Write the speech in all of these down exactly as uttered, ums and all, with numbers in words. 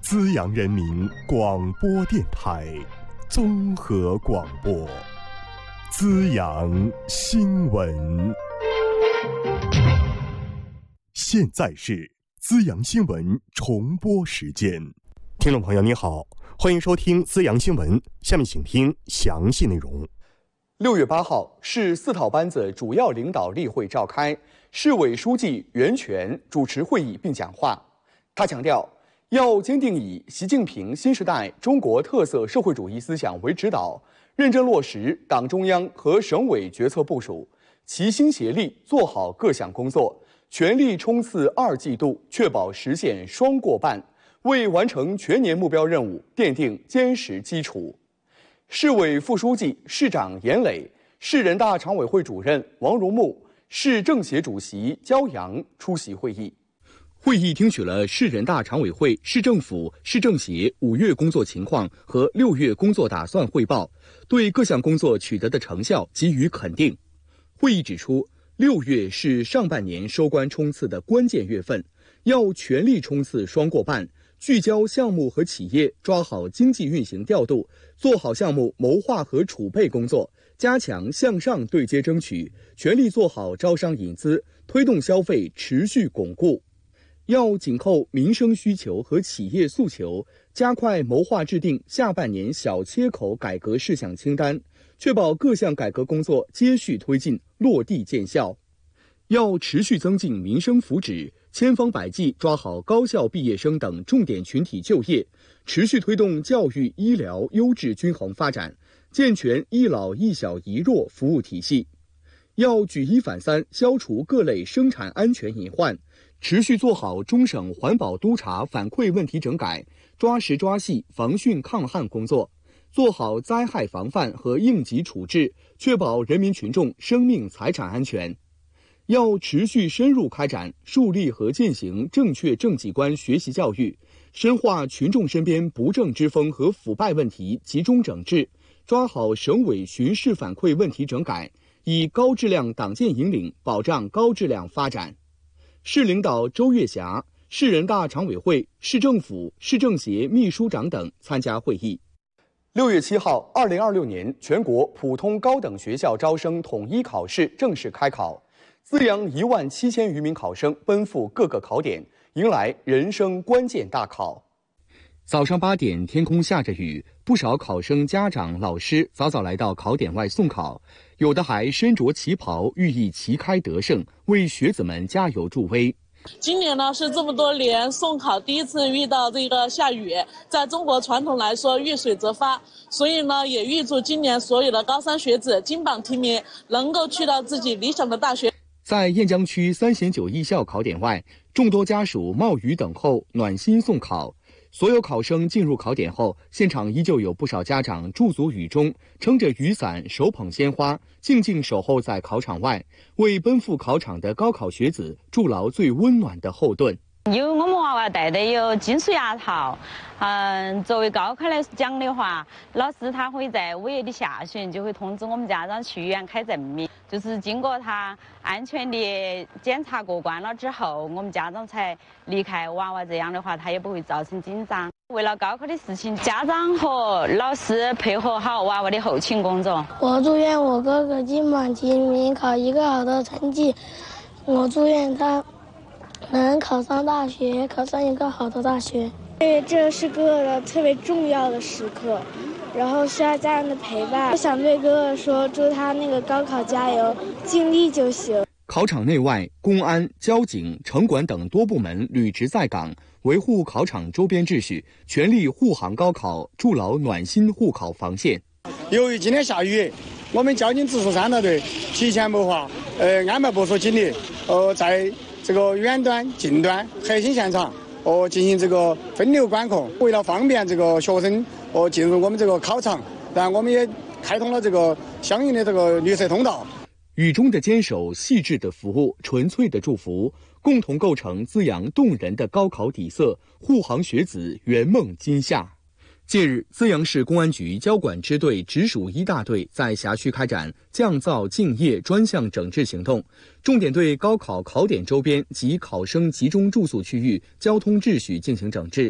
资阳人民广播电台综合广播，资阳新闻。现在是资阳新闻重播时间。听众朋友你好，欢迎收听资阳新闻，下面请听详细内容。 六月八号，市四套班子主要领导例会召开，市委书记袁泉主持会议并讲话。他强调，要坚定以习近平新时代中国特色社会主义思想为指导，认真落实党中央和省委决策部署，齐心协力做好各项工作，全力冲刺二季度，确保实现双过半，为完成全年目标任务奠定坚实基础。市委副书记、市长严磊，市人大常委会主任王荣木，市政协主席焦阳出席会议。会议听取了市人大常委会、市政府、市政协五月工作情况和六月工作打算汇报，对各项工作取得的成效给予肯定。会议指出，六月是上半年收官冲刺的关键月份，要全力冲刺双过半，聚焦项目和企业，抓好经济运行调度，做好项目谋划和储备工作，加强向上对接争取，全力做好招商引资，推动消费持续巩固。要紧扣民生需求和企业诉求，加快谋划制定下半年小切口改革事项清单，确保各项改革工作接续推进，落地见效。要持续增进民生福祉，千方百计抓好高校毕业生等重点群体就业，持续推动教育医疗优质均衡发展，健全一老一小一弱服务体系。要举一反三，消除各类生产安全隐患，持续做好中省环保督查反馈问题整改，抓实抓细防汛抗旱工作，做好灾害防范和应急处置，确保人民群众生命财产安全。要持续深入开展树立和践行正确政绩观学习教育，深化群众身边不正之风和腐败问题集中整治，抓好省委巡视反馈问题整改，以高质量党建引领保障高质量发展。市领导周月霞、市人大常委会、市政府、市政协秘书长等参加会议。六月七号，二零二六年全国普通高等学校招生统一考试正式开考。资阳一万七千余名考生奔赴各个考点，迎来人生关键大考。早上八点，天空下着雨，不少考生、家长、老师早早来到考点外送考，有的还身着旗袍，寓意旗开得胜，为学子们加油助威。 今年呢是这么多年送考第一次遇到这个下雨，在中国传统来说遇水则发，所以呢也预祝今年所有的高三学子金榜题名，能够去到自己理想的大学。 在雁江区三贤九艺校考点外，众多家属冒雨等候，暖心送考。所有考生进入考点后，现场依旧有不少家长驻足雨中，撑着雨伞，手捧鲜花，静静守候在考场外，为奔赴考场的高考学子筑牢最温暖的后盾。 有我们娃娃戴的有金属牙套，嗯，作为高考来讲的话，老师他会在五月的下旬就会通知我们家长去医院开证明，就是经过他安全的检查过关了之后，我们家长才离开娃娃，这样的话他也不会造成紧张。为了高考的事情，家长和老师配合好娃娃的后勤工作。 我祝愿我哥哥金榜题名，考一个好的成绩。我祝愿他能考上大学，考上一个好的大学。 因为这是哥哥的特别重要的时刻，然后需要家人的陪伴。我想对哥哥说，祝他那个高考加油，尽力就行。 考场内外，公安、交警、城管等多部门履职在岗，维护考场周边秩序，全力护航高考，筑牢暖心护考防线。 由于今天下雨，我们交警直属三大队提前谋划，呃，安排部署警力，呃，在这个远端、近端、核心现场，哦，进行这个分流管控。为了方便这个学生哦进入我们这个考场，但我们也开通了这个相应的这个绿色通道。 雨中的坚守，细致的服务，纯粹的祝福，共同构成资阳动人的高考底色，护航学子圆梦今夏。近日，资阳市公安局交管支队直属一大队在辖区开展降噪静夜专项整治行动，重点对高考考点周边及考生集中住宿区域交通秩序进行整治。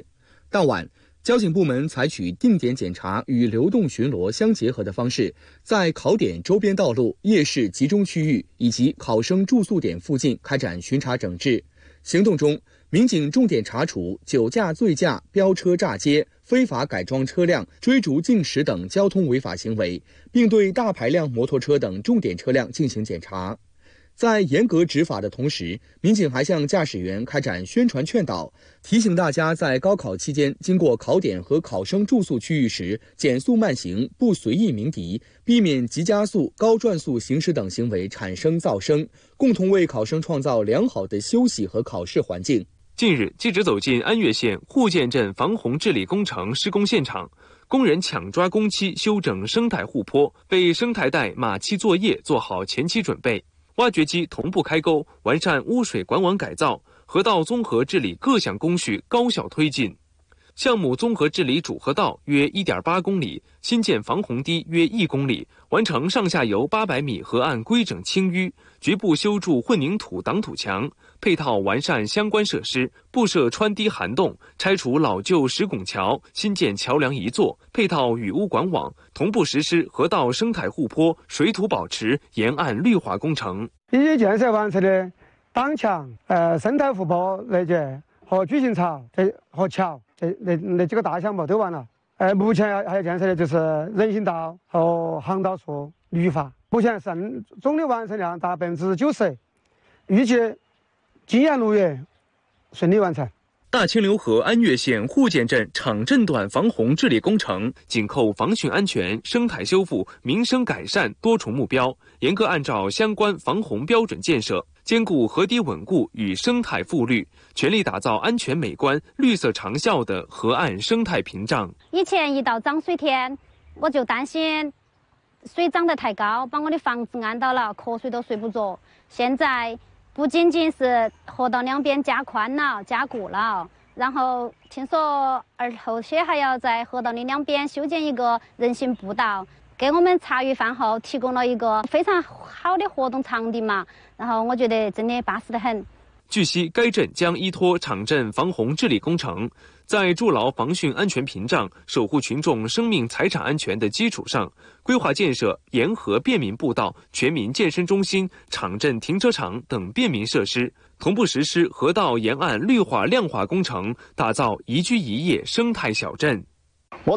当晚，交警部门采取定点检查与流动巡逻相结合的方式，在考点周边道路、夜市集中区域以及考生住宿点附近开展巡查整治。行动中，民警重点查处酒驾、醉驾、飙车炸街、非法改装车辆、追逐竞驶等交通违法行为，并对大排量摩托车等重点车辆进行检查。在严格执法的同时，民警还向驾驶员开展宣传劝导，提醒大家在高考期间经过考点和考生住宿区域时，减速慢行，不随意鸣笛，避免急加速、高转速行驶等行为产生噪声，共同为考生创造良好的休息和考试环境。 近日，记者走进安岳县户建镇防洪治理工程施工现场，工人抢抓工期修整生态护坡，为生态带码期作业做好前期准备。挖掘机同步开沟，完善污水管网改造，河道综合治理各项工序高效推进。项目综合治理主河道约 一点八公里，新建防洪堤约一公里，完成上下游八百米河岸规整清淤，局部修筑混凝土挡土墙，配套完善相关设施，布设穿堤涵洞，拆除老旧石拱桥，新建桥梁一座，配套雨污管网，同步实施河道生态护坡、水土保持、沿岸绿化工程。 已经建设完成的挡墙、呃生态护坡那些和矩形槽这和桥这那那几个大项目都完了。呃，目前还要建设的就是人行道和航道处绿化。目前剩总的完成量达百分之九十，预计今年六月顺利完成。 大清流河安岳县户建镇场镇段防洪治理工程紧扣防汛安全、生态修复、民生改善多重目标，严格按照相关防洪标准建设，兼顾河堤稳固与生态复绿，全力打造安全美观、绿色长效的河岸生态屏障。 以前一到涨水天，我就担心水涨得太高，把我的房子按到了，瞌睡都睡不着。现在不仅仅是河道两边加宽了、加固了，然后听说而后些还要在河道的两边修建一个人行步道，给我们茶余饭后提供了一个非常好的活动场地嘛。然后我觉得真的巴适得很。 据悉，该镇将依托场镇防洪治理工程，在筑牢防汛安全屏障、守护群众生命财产安全的基础上，规划建设沿河便民步道、全民健身中心、场镇停车场等便民设施，同步实施河道沿岸绿化亮化工程，打造宜居宜业生态小镇。 我